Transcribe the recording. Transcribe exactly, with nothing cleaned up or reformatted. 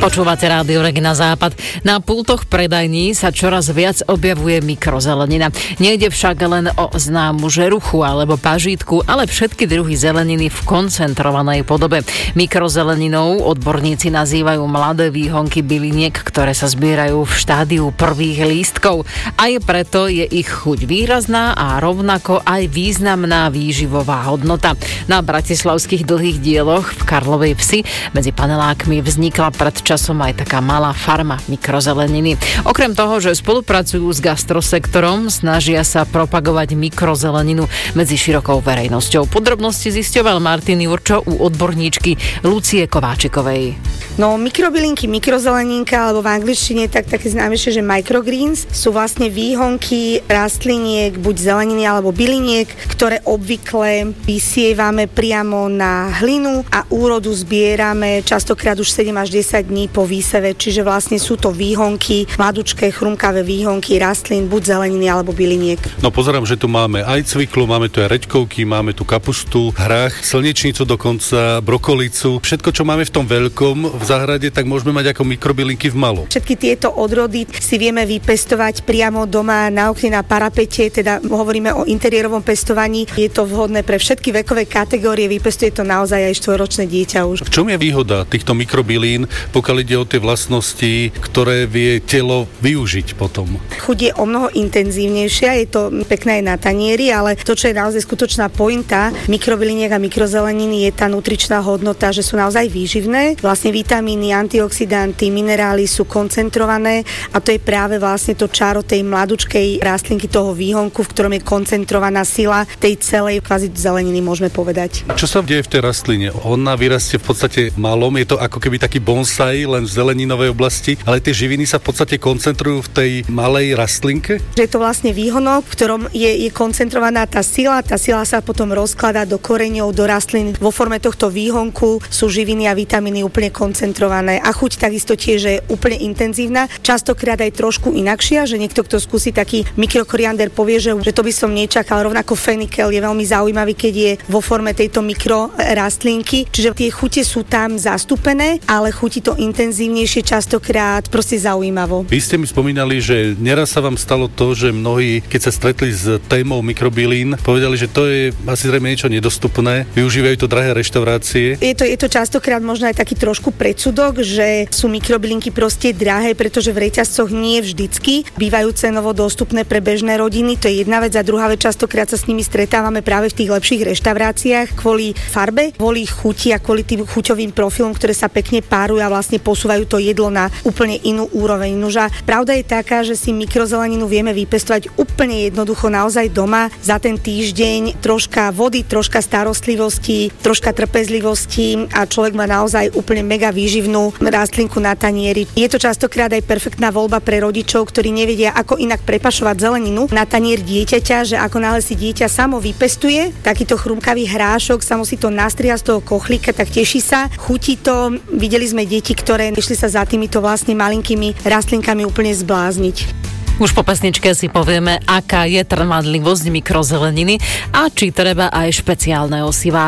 Počúvate Rádio Regina Západ. Na pultoch predajní sa čoraz viac objavuje mikrozelenina. Nejde však len o známu žeruchu alebo pažítku, ale všetky druhy zeleniny v koncentrovanej podobe. Mikrozeleninou odborníci nazývajú mladé výhonky byliniek, ktoré sa zbierajú v štádiu prvých lístkov. Aj preto je ich chuť výrazná a rovnako aj významná výživová hodnota. Na bratislavských dlhých dieloch v Karlovej Vsi medzi panelákmi vznikla pred časom aj taká malá farma mikrozeleniny. Okrem toho, že spolupracujú s gastrosektorom, snažia sa propagovať mikrozeleninu medzi širokou verejnosťou. Podrobnosti zisťoval Martin Jurčo u odborníčky Lucie Kováčikovej. No, mikrobylinky, mikrozeleninka, alebo v angličtine tak také známejšie, že microgreens, sú vlastne výhonky rastliniek, buď zeleniny alebo byliniek, ktoré obvykle vysievame priamo na hlinu a úrodu zbierame častokrát už sedem až desať dní po výseve, čiže vlastne sú to výhonky, mladučké, chrumkavé výhonky rastlín, buď zeleniny alebo byliniek. No pozerám, že tu máme aj cviklu, máme tu aj reďkovky, máme tu kapustu, hrách, slnečnicu dokonca, brokolicu. Všetko, čo máme v tom veľkom v záhrade, tak môžeme mať ako mikrobylinky v malom. Všetky tieto odrody si vieme vypestovať priamo doma na okne, na parapete, teda hovoríme o interiérovom pestovaní. Je to vhodné pre všetky vekové kategórie, vypestuje to naozaj aj štvoročné dieťa už. V čom je výhoda týchto mikrobylín, pokiaľ ide o tie vlastnosti, ktoré vie telo využiť potom? Chuť je o mnoho intenzívnejšia, je to pekné aj na tanieri, ale to, čo je naozaj skutočná pointa mikrobyliniek a mikrozeleniny, je tá nutričná hodnota, že sú naozaj výživné. Vlastne vitamíny, antioxidanty, minerály sú koncentrované a to je práve vlastne to čaro tej mladučkej rastlinky, toho výhonku, v ktorom je koncentrovaná sila tej celej kvázi zeleniny, môžeme povedať. Čo sa deje v tej rastline? Ona vyrastie v podstate malom, je to ako keby taký bonsai len v zeleninovej oblasti, ale tie živiny sa v podstate koncentrujú v tej malej rastlinke? Je to vlastne výhonok, v ktorom je, je koncentrovaná tá sila, tá sila sa potom rozkladá do koreňov, do rastlín. Vo forme tohto výhonku sú živiny a vitamíny úplne koncentrované a chuť takisto tiež je úplne intenzívna. Častokrát aj trošku inakšia, že niekto, kto skúsi taký mikrokoriander, povie, že, že to by som nečakal. Rovnako fenikel je veľmi zaujímavý, keď je vo forme tejto mikrorastlinky. Čiže tie chute sú tam zastúpené, ale chutí to intenzívnejšie, častokrát proste zaujímavo. Vy ste mi spomínali, že neraz sa vám stalo to, že mnohí, keď sa stretli s témou mikrobylín, povedali, že to je asi zrejme niečo nedostupné, využívajú to drahé reštaurácie. Je to, je to častokrát možno aj taký trošku predsudok, že sú mikrobylinky proste drahé, pretože v reťazcoch nie vždycky bývajú cenovo dostupné pre bežné rodiny. To je jedna vec a druhá vec, častokrát sa s nimi stretávame práve v tých lepších reštauráciách kvôli farbe, kvôli chuti a kvôli tým chuťovým profilom, ktoré sa pekne párujú a vlastne posúvajú to jedlo na úplne inú úroveň. Nože pravda je taká, že si mikrozeleninu vieme vypestovať úplne jednoducho naozaj doma za ten týždeň. Troška vody, troška starostlivosti, troška trpezlivosti a človek má naozaj úplne mega výživnú rastlinku na tanieri. Je to častokrát aj perfektná voľba pre rodičov, ktorí nevedia, ako inak prepašovať zeleninu na tanier dieťaťa, že ako náhle si dieťa samo vypestuje takýto chrumkavý hrášok, samo si to nastriha z toho kochlíka, tak teší sa, chutí to. Videli sme deti, ktoré išli sa za týmito vlastne malinkými rastlinkami úplne zblázniť. Už po pesničke si povieme, aká je trvanlivosť mikrozeleniny a či treba aj špeciálne osivá.